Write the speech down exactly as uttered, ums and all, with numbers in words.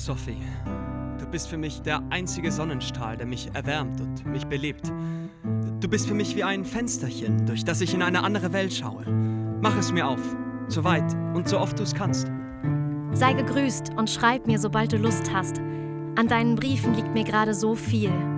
Sophie. Du bist für mich der einzige Sonnenstrahl, der mich erwärmt und mich belebt. Du bist für mich wie ein Fensterchen, durch das ich in eine andere Welt schaue. Mach es mir auf, so weit und so oft du es kannst. Sei gegrüßt und schreib mir, sobald du Lust hast. An deinen Briefen liegt mir gerade so viel.